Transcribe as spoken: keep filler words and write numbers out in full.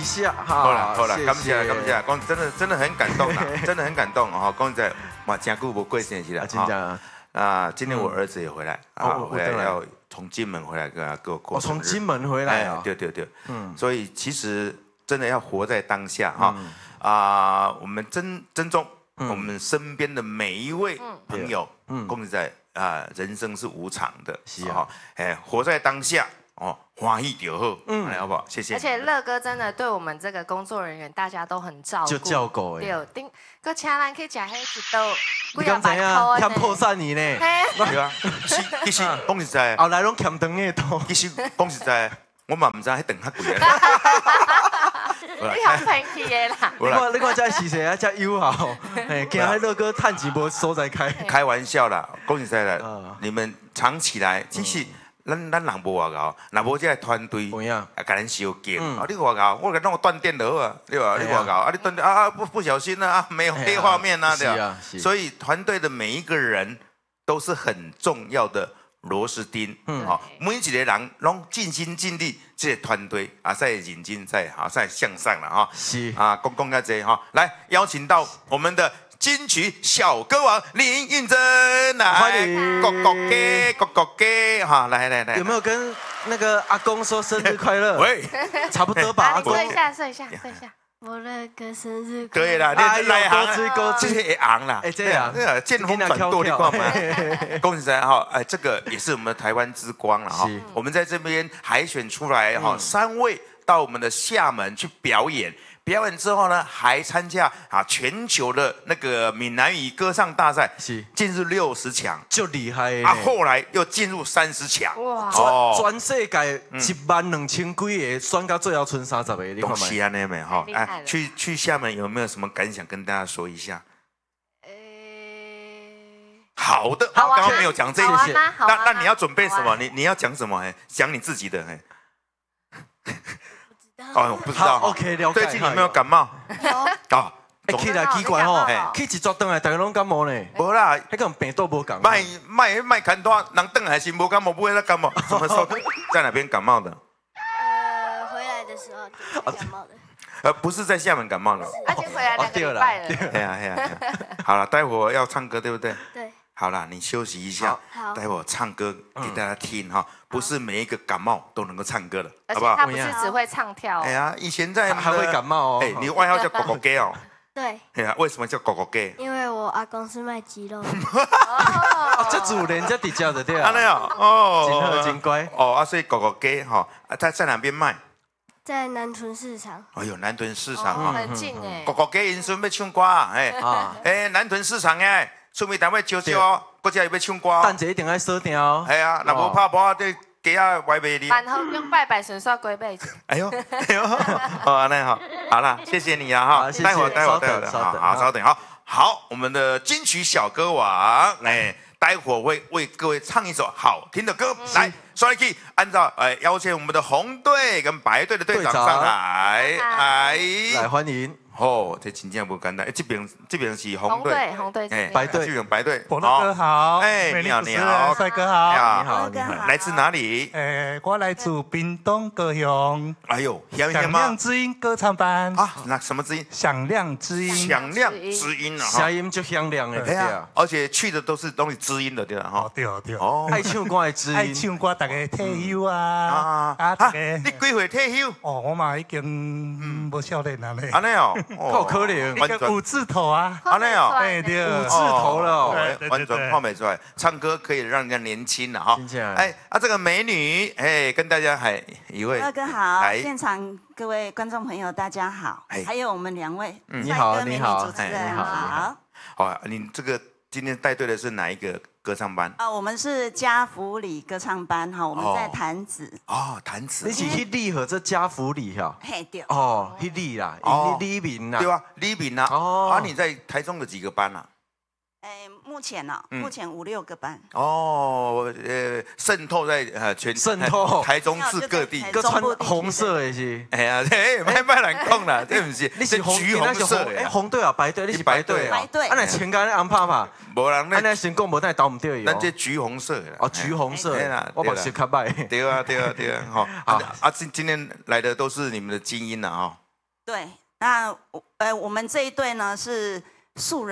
下哈。 好了好了，感谢感谢，讲真的真的很感动啦，真的很感动哈。讲在嘛，真久无过生日了哈。 啊，今天我儿子也回来啊，回来要从金门回来跟他给我过生日。 从金门回来啊？ 对对对，嗯，所以其实真的要活在当下哈啊，我们珍珍重我们身边的每一位朋友，嗯，共在啊，人生是无常的，是哈，哎，活在当下。哦，欢喜就好，嗯，好不好？谢谢。 而且乐哥真的对我们这个工作人员，大家都很照顾， 就照顾哎。对，顶个请咱去吃迄一道， 你刚才啊，欠破散你呢？ 对啊，其实其实讲实在， 后来拢欠长的多。 其实讲实在，我嘛唔知迄顿较贵啊。 你好偏气的啦！ 你看你看这是谁啊？这友好，哎，惊迄乐哥趁钱无所在开。 开玩笑啦，讲实在的，你们藏起来，其实。咱咱人无外交，若无这个团队，啊，甲咱相敬，啊，你外交，我甲弄断电就好啊，对吧？你外交，啊，你断电啊，不不小心啊，没有黑画面啊，对吧？所以团队的每一个人都是很重要的螺丝钉，嗯，好，每一个人拢尽心尽力，这个团队啊，在认真在好在向上了哈，是啊，公公家这哈，来邀请到我们的。金曲小歌王林映真来， 欢迎， 哥哥给哥哥给哈，来来来， 有没有跟那个阿公说生日快乐？ 喂， 差不多吧， 阿公，说一下，说一下，说一下。 我那个生日快乐。 可以啦，你来行，这些会行啦， 哎，这样， 见风转舵，你看嘛。恭喜在哈，哎，这个也是我们的台湾之光了哈。我们在这边海选出来哈，三位到我们的厦门去表演。表演之后呢，还参加啊全球的那个闽南语歌唱大赛，是进入六十强， 就厉害啊！后来又进入三十强， 哇！全全世界一万两千几个，选到最后剩三十个，你看嘛？ 是安尼没哈？哎，去去厦门有没有什么感想跟大家说一下？好的，刚刚没有讲这些，那那你要准备什么？你你要讲什么？哎，讲你自己的哎。哦，我不知道。 OK， 了解。 最近有没有感冒？ 有。 啊， 去来奇怪吼，去一撮顿来，大家拢感冒呢。 无啦， 迄个病毒无共。 卖卖卖看多，人顿还是无感冒，不会再感冒。什么时候在哪边感冒的？ 呃，回来的时候感冒的。 呃，不是在厦门感冒的。 而且回来两个礼拜了。 对呀对呀。好了，待会儿要唱歌，对不对？ 对。 好了，你休息一下，待会儿唱歌给大家听哈。不是每一个感冒都能够唱歌的， 好不好？他不是只会唱跳。 哎呀，以前在还会感冒哦。 哎，你外号叫狗狗鸡哦。 对。 哎呀，为什么叫狗狗鸡？ 因为我阿公是卖鸡肉的。 哦，这主人家底下的对啊。 那样哦， 真好真乖。 哦啊，所以狗狗鸡哈，在在哪边卖？ 在南屯市场。 哎呦，南屯市场啊，很近哎。 狗狗鸡因准备唱歌啊，哎啊，哎，南屯市场哎。出面单位招招哦，国家又要唱歌， 等者一定要锁定哦。 系啊，若无拍波，这鸡啊歪卖你。 饭后用拜拜神煞龟背。 哎呦，哎呦，好安尼好，好了，谢谢你啊哈，待会待会待会，好好稍等，好好，我们的金曲小歌王，哎，待会会为各位唱一首好听的歌，来，刷来 key， 按照哎邀请我们的红队跟白队的队长上来， 来来欢迎。 哦，这真正不简单。这边这边是红队， 红队， 哎， 白队， 这边白队。 伯乐哥好， 哎，你好，你好， 帅哥好， 你好，你好， 来自哪里？ 哎，我来自屏东高雄。 哎呦， 响亮之音歌唱班啊，那什么之音？ 响亮之音， 响亮之音啊， 声音就响亮的，对啊， 而且去的都是东西知音的，对吧？ 哈，对对。 哦， 爱唱歌的知音， 爱唱歌，大家退休啊啊啊！ 你几岁退休？ 哦，我嘛已经无少年了嘞。 安尼哦， 够可怜。 一个五字头啊， 安尼哦， 对对， 五字头了， 完全看不出来。唱歌可以让人家年轻了哈。哎啊，这个美女，哎，跟大家还一位。 乐哥好，现场各位观众朋友大家好，还有我们两位， 你好你好， 主持人好。 好，你这个今天带队的是哪一个歌唱班？ 啊，我们是嘉福里歌唱班哈，我们在潭子。 哦，潭子。 你是去里和这嘉福里哈？ 嘿对。 哦，去里啦，哦，李明啦。 对啊，李明啦。哦。啊，你在台中的几个班啊？ 哎，目前呢，目前五六个班。 哦，呃，渗透在呃全渗透台中市各地， 各穿红色的是。 哎呀，哎，卖卖人讲啦，对不起， 你是橘红色的。哎，红队啊，白队，你是白队啊？白队。 啊，那前干安拍拍， 无人那。那先讲无，那倒唔对哟。 咱这橘红色的。 哦，橘红色。我把鞋卡摆。 对啊，对啊，对啊，好。啊啊，今今天来的都是你们的精英了哈。 对，那呃我们这一队呢是素人。